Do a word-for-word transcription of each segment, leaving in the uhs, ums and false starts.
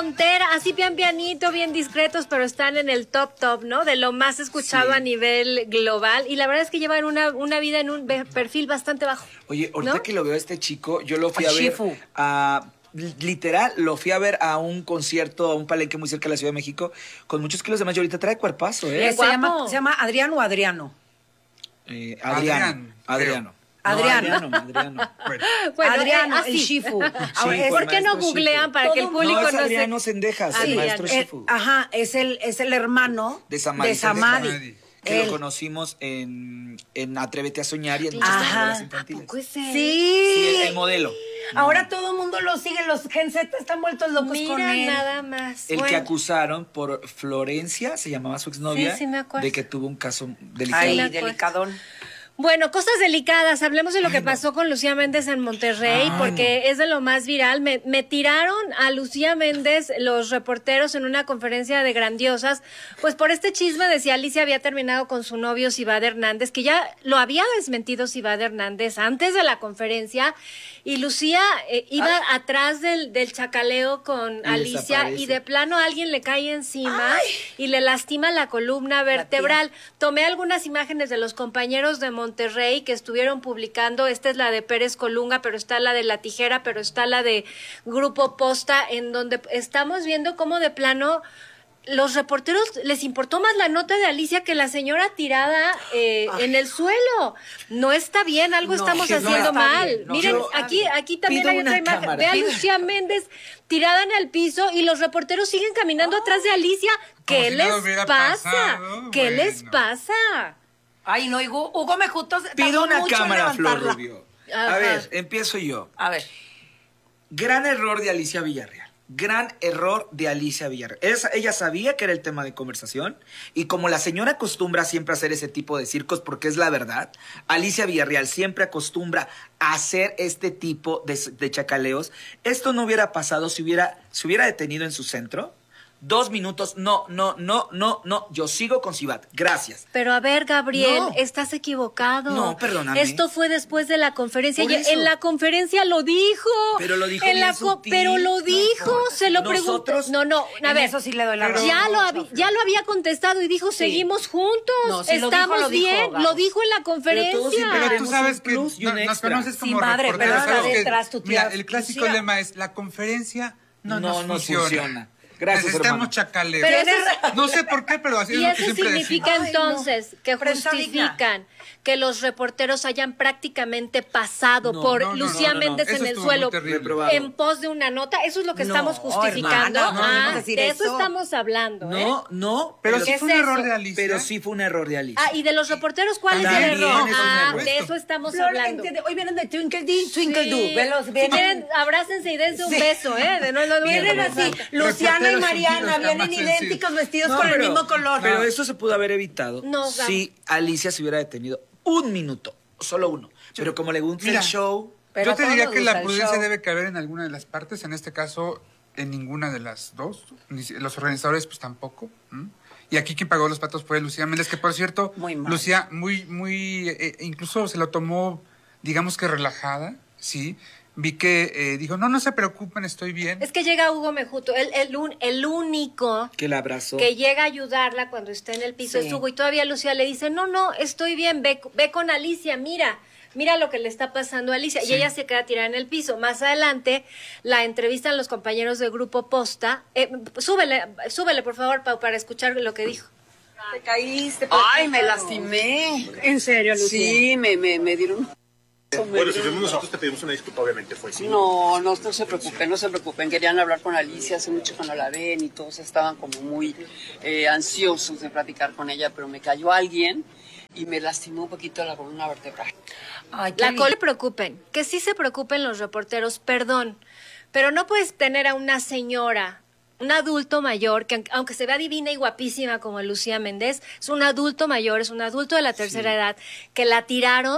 Frontera, así bien pianito, bien discretos, pero están en el top top, ¿no? De lo más escuchado sí. a nivel global. Y la verdad es que llevan una, una vida en un perfil bastante bajo. Oye, ahorita ¿no? que lo veo a este chico, yo lo fui a, a ver Shifu. a... Literal, lo fui a ver a un concierto, a un palenque muy cerca de la Ciudad de México, con muchos kilos de más. Y ahorita trae cuerpazo, ¿eh? Se llama, ¿Se llama Adrián o Adriano? Eh, Adriano. Adriano. Adriano. No, Adriano, Adriano. Bueno, bueno Adriano, eh, el Shifu. Sí, ¿por qué no googlean Shifu. Para que el público no, es no se... Adriano Sendejas, sí, el maestro eh, Shifu. Ajá, es el, es el hermano de Samadi. De Samadi. Que el... lo conocimos en, en Atrévete a Soñar y en muchas telenovelas infantiles. Sí. Sí, el, el modelo. Ahora no. todo el mundo lo sigue, los Gen Z están vueltos locos Mira con él. nada más. El bueno. que acusaron por Florencia, se llamaba su exnovia, sí, sí me acuerdo. de que tuvo un caso delicado. Ay, delicadón. Bueno, cosas delicadas. Hablemos de lo que pasó con Lucía Méndez en Monterrey, Ay, porque no. es de lo más viral. Me, me tiraron a Lucía Méndez los reporteros en una conferencia de Grandiosas, pues por este chisme de si Alicia había terminado con su novio Cibad Hernández, que ya lo había desmentido Cibad Hernández antes de la conferencia, y Lucía eh, iba Ay. atrás del, del chacaleo con y Alicia, desaparece. Y de plano alguien le cae encima Ay. y le lastima la columna vertebral. La Tomé algunas imágenes de los compañeros de Monterrey Monterrey que estuvieron publicando. Esta es la de Pérez Colunga, pero está la de La Tijera, pero está la de Grupo Posta, en donde estamos viendo cómo de plano los reporteros les importó más la nota de Alicia que la señora tirada eh, en el suelo. No está bien, algo no, estamos haciendo no mal. No, Miren, aquí aquí también hay otra imagen. Cámara. Ve a Lucía Méndez tirada en el piso y los reporteros siguen caminando oh. atrás de Alicia. ¿Qué si les no pasa? Pasado, ¿Qué bueno. les pasa? Ay, no, Hugo, Hugo Mejuto pido una cámara, Flor Rubio. Ajá. A ver, empiezo yo. A ver. Gran error de Alicia Villarreal. Gran error de Alicia Villarreal. Ella, ella sabía que era el tema de conversación y como la señora acostumbra siempre a hacer ese tipo de circos, porque es la verdad, Alicia Villarreal siempre acostumbra a hacer este tipo de, de chacaleos. Esto no hubiera pasado si hubiera, si hubiera detenido en su centro. Dos minutos, no, no, no, no, no, yo sigo con Cibad, gracias. Pero a ver, Gabriel, no. estás equivocado. No, perdóname. Esto fue después de la conferencia, y en la conferencia lo dijo. Pero lo dijo en bien la sutil. Pero lo dijo, no, se lo preguntó. No, no, a ver, eso sí le doy la razón. Ya, lo había, ya lo había contestado y dijo, sí. seguimos juntos, no, si estamos lo dijo, lo bien, dijo, lo dijo en la conferencia. Pero, pero tú sabes que no, nos conoces como sí, madre, reporteros, pero sabes detrás, que, tu tía, mira, el clásico lema es, la conferencia no, no nos funciona. funciona. Gracias, necesitamos chacaleo. Pero es, no sé por qué, pero así es lo que siempre decimos. Y eso significa entonces Ay, no. que justifican que los reporteros hayan prácticamente pasado no, por no, no, Lucía no, no, Méndez no. en el suelo en pos de una nota. Eso es lo que no, estamos justificando. Hermana, no, ah, no de eso, eso estamos hablando. No, ¿eh? no. Pero, pero sí fue un error de Alicia. Pero sí fue un error de Alicia. Ah, y de los reporteros, ¿cuál es el error? Ah, de eso estamos Flor, hablando. Entiende. Hoy vienen de Twinkle Dee, Twinkle sí. Do. Velos, si quieren, abrácense y dense un sí. beso, ¿eh? De no, no, no, vienen así. Luciana y Mariana vienen idénticos vestidos con el mismo color. Pero eso se pudo haber evitado no, si Alicia se hubiera detenido un minuto, solo uno. Pero como le gusta el show... Pero yo te diría que la prudencia debe caber en alguna de las partes, en este caso en ninguna de las dos. Los organizadores pues tampoco. ¿Mm? Y aquí quien pagó los platos fue Lucía Méndez, que por cierto, muy Lucía muy, muy, eh, incluso se lo tomó, digamos que relajada, ¿sí? Vi que eh, dijo, no, no se preocupen, estoy bien. Es que llega Hugo Mejuto, el, el, un, el único que la abrazó, que llega a ayudarla cuando está en el piso sí. es Hugo, y todavía Lucía le dice, no, no, estoy bien, ve, ve con Alicia, mira, mira lo que le está pasando a Alicia. Sí. Y ella se queda tirada en el piso. Más adelante la entrevistan los compañeros del Grupo Posta. Eh, súbele, súbele, por favor, Pau, para escuchar lo que dijo. Te caíste. Ay, me lastimé. ¿En serio, Lucía? Sí, me, me, me dieron... Bueno, si fuimos nosotros te pedimos una disculpa, obviamente fue sí. No, no, no se preocupen, no se preocupen. Querían hablar con Alicia, hace mucho que no la ven y todos estaban como muy eh, ansiosos de platicar con ella, pero me cayó alguien y me lastimó un poquito la columna vertebral. Ay, la col preocupen, que sí se preocupen los reporteros, perdón, pero no puedes tener a una señora, un adulto mayor, que aunque se vea divina y guapísima como Lucía Méndez, es un adulto mayor, es un adulto de la tercera sí. edad, que la tiraron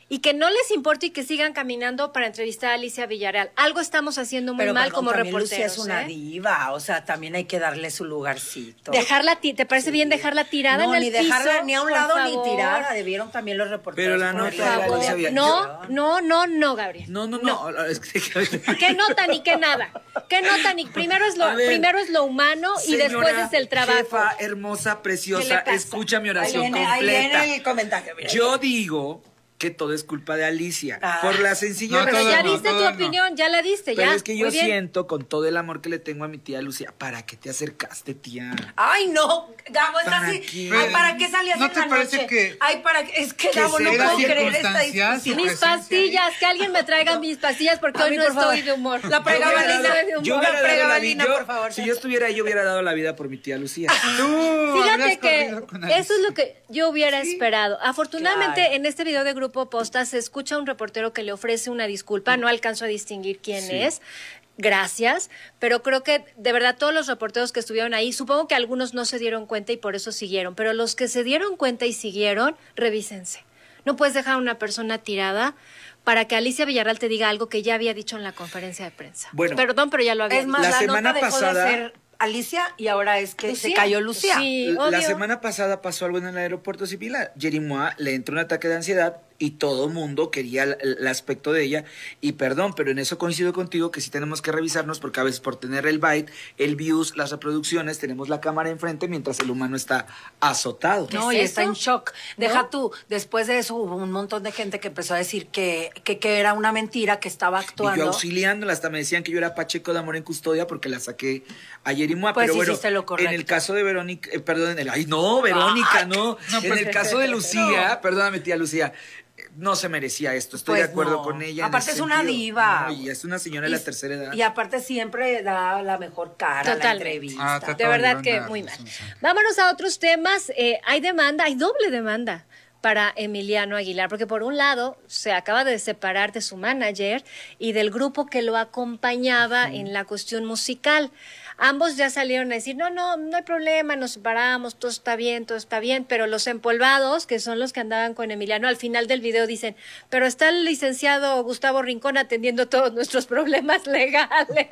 y que no les importe y que sigan caminando para entrevistar a Alicia Villarreal. Algo estamos haciendo muy Pero mal perdón, como también reporteros. Lucía es una ¿eh? diva, o sea, también hay que darle su lugarcito. Dejarla, ti- ¿te parece Sí. bien dejarla tirada no, en el ni dejarla piso? ni a un Por lado favor. ni tirada, debieron también los reporteros. Pero la ponerle nota de algo Alicia de Villarreal- No, no, no, no, Gabriel. No, no, no. Es que- ¿Qué nota ni qué nada? ¿Qué nota ni? Primero es lo, A ver, primero es lo humano y Señora, después es el trabajo. Jefa, hermosa, ¿Qué preciosa, le pasa? escucha mi Ahí oración viene, ahí completa. viene el comentario. Mira. Yo digo que todo es culpa de Alicia. Ah. Por la sencilla No, Pero razón. ya no, diste tu todo no. opinión, ya la diste, Pero ya. es que yo Muy bien. siento, con todo el amor que le tengo a mi tía Lucía, ¿para qué te acercaste, tía? Ay, no, Gabo, es ¿Para así. qué? Ay, ¿para qué salías ¿No en te la parece noche? que- Ay, ¿para qué? Es que que Gabo, no era puedo creer esta circunstancial, discusión. su Mis presencia pastillas, que alguien me traiga mis pastillas porque A hoy mí, no por favor. estoy de humor. La pregabalina. Hoy no estoy de humor. Yo hubiera La dado la pregabalina, vida. por favor. Si yo estuviera ahí, yo hubiera dado la vida por mi tía Lucía. Tú Fíjate habrías que corrido con Alicia. eso es lo que yo hubiera esperado. Afortunadamente, Claro. en este video de Grupo Posta se escucha a un reportero que le ofrece una disculpa. No alcanzo a distinguir quién Sí. es. Gracias, pero creo que de verdad todos los reporteros que estuvieron ahí, supongo que algunos no se dieron cuenta y por eso siguieron, pero los que se dieron cuenta y siguieron, revísense. No puedes dejar a una persona tirada para que Alicia Villarreal te diga algo que ya había dicho en la conferencia de prensa. Bueno, Perdón, pero ya lo había Es más, La la, semana nota dejó pasada- de ser Alicia y ahora es que se Lucía. cayó Lucía. Sí, La obvio. semana pasada pasó algo en el aeropuerto civil. A Jerimois le entró un ataque de ansiedad y todo mundo quería el, el aspecto de ella. Y perdón, pero en eso coincido contigo que sí tenemos que revisarnos porque a veces por tener el byte, el views, las reproducciones, tenemos la cámara enfrente mientras el humano está azotado. No, ¿Qué y es está eso? en shock. Deja ¿No? tú, después de eso hubo un montón de gente que empezó a decir que, que, que era una mentira, que estaba Y actuando. yo auxiliándola, hasta me decían que yo era Pacheco de Amor en Custodia porque la saqué a Jerimois. Pues pero bueno, hiciste lo correcto. en el caso de Verónica, eh, perdón, en el, ay no, Verónica, no. No, en pues, el caso de Lucía, perdóname tía Lucía, eh, no se merecía esto, estoy Pues de acuerdo no. con ella. en Aparte ese es una sentido. diva. No, y es una señora de la tercera edad. Y aparte siempre da la mejor cara a la Totalmente. entrevista. Ah, te- De verdad Estaba que llevando muy la mal. razón, sí. Vámonos a otros temas. Eh, hay demanda, hay doble demanda para Emiliano Aguilar, porque por un lado se acaba de separar de su manager y del grupo que lo acompañaba en la cuestión musical. Ambos ya salieron a decir, no, no, no hay problema, nos separamos, todo está bien, todo está bien, pero los empolvados, que son los que andaban con Emiliano, al final del video dicen, pero está el licenciado Gustavo Rincón atendiendo todos nuestros problemas legales.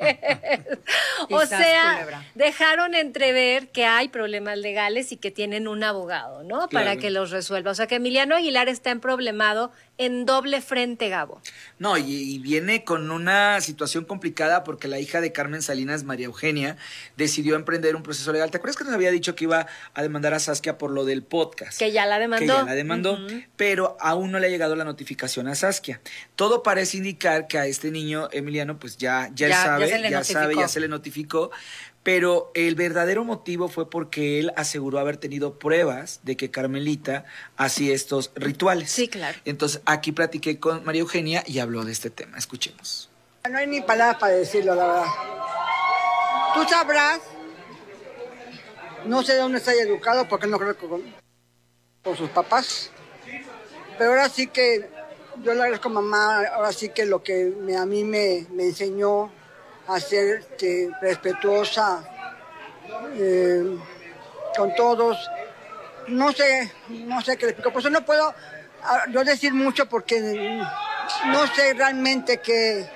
o Quizás, sea, culebra. dejaron entrever que hay problemas legales y que tienen un abogado, ¿no? Para Claro. que los resuelva. O sea, que Emiliano Aguilar está emproblemado en doble frente, Gabo. No, y, y viene con una situación complicada porque la hija de Carmen Salinas, María Eugenia, decidió emprender un proceso legal. ¿Te acuerdas que nos había dicho que iba a demandar a Saskia por lo del podcast? Que ya la demandó. Que ya la demandó, pero aún no le ha llegado la notificación a Saskia. Todo parece indicar que a este niño, Emiliano, pues ya, ya, él Ya- ya sabe, se le ya notificó. sabe, ya se le notificó. Pero el verdadero motivo fue porque él aseguró haber tenido pruebas de que Carmelita hacía estos rituales. Sí, claro. Entonces, aquí platiqué con María Eugenia y habló de este tema. Escuchemos. No hay ni palabras para decirlo, la verdad. Tú sabrás, no sé de dónde está educado, porque no creo que con, con sus papás, pero ahora sí que yo le agradezco a mamá, ahora sí que lo que me- a mí me, me enseñó a ser este, respetuosa eh, con todos. No sé, no sé qué le explico, por eso no puedo ah, yo decir mucho porque no sé realmente qué.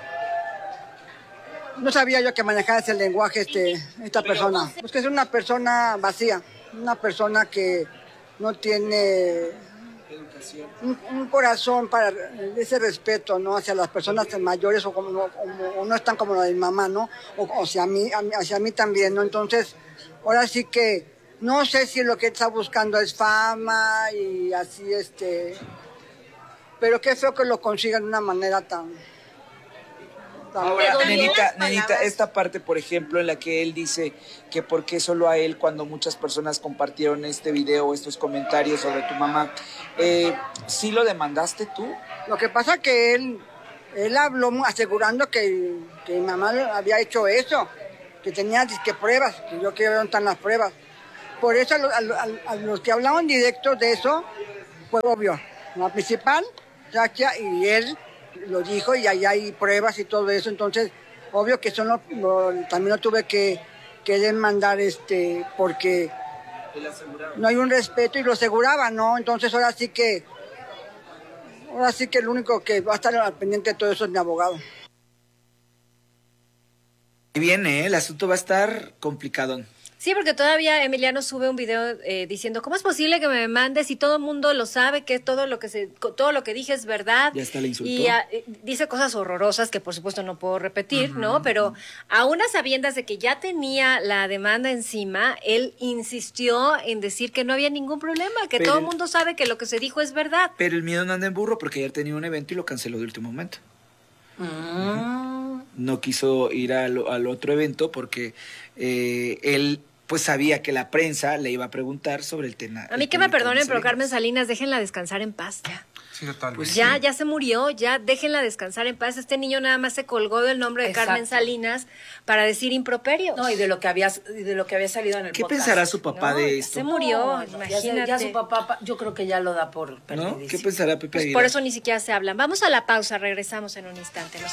No sabía yo que manejara ese lenguaje este, esta persona. Pues que es una persona vacía, una persona que no tiene un, un corazón para ese respeto, ¿no? Hacia las personas mayores o, como, como- o no están como la de mi mamá, ¿no? O, o hacia mí, a mí- hacia mí también, ¿no? Entonces, ahora sí que no sé si lo que él está buscando es fama y así, este... Pero qué feo que lo consigan de una manera tan... tan- Ahora, Pero nenita, las nenita, palabras- esta parte, por ejemplo, en la que él dice que por qué solo a él cuando muchas personas compartieron este video o estos comentarios sobre tu mamá, eh, ¿sí lo demandaste tú? Lo que pasa que él, él habló asegurando que, que mi mamá había hecho eso, que tenía disque pruebas, que yo quiero ver dónde están las pruebas. Por eso a, lo- a lo- a- a los que hablaban directo de eso, fue obvio. La principal, Saskia, y él lo dijo y ahí hay pruebas y todo eso, entonces obvio que eso no- no- también lo tuve que, que demandar este, porque no hay un respeto y lo aseguraba, ¿no? Entonces ahora sí que Ahora sí que el único que va a estar al pendiente de todo eso es mi abogado. Y viene, ¿eh? El asunto va a estar complicado. Sí, porque todavía Emiliano sube un video eh, diciendo, ¿cómo es posible que me mandes y todo el mundo lo sabe, que todo lo que se, todo lo que dije es verdad? Ya está, le insultó. Y a, eh, dice cosas horrorosas que por supuesto no puedo repetir, uh-huh, ¿no? Pero aún a sabiendas de que ya tenía la demanda encima, él insistió en decir que no había ningún problema, que pero todo el mundo sabe que lo que se dijo es verdad. Pero el miedo no anda en burro porque ayer tenía un evento y lo canceló de último momento. Uh-huh. No quiso ir al, al otro evento porque eh, él pues sabía que la prensa le iba a preguntar sobre el tema. A mí que me perdonen, pero Carmen Salinas, déjenla descansar en paz ya. Sí, totalmente. Pues ya, sí. ya se murió, ya déjenla descansar en paz. Este niño nada más se colgó del nombre de Exacto. Carmen Salinas para decir improperios. No, y de lo que había, de lo que había salido en el ¿Qué podcast. pensará su papá no, de esto? Se murió, no, imagínate. Ya, ya su papá, yo creo que ya lo da por perdido. ¿No? ¿Qué pensará Pepe pues Aguilar? Por eso ni siquiera se hablan. Vamos a la pausa, regresamos en un instante.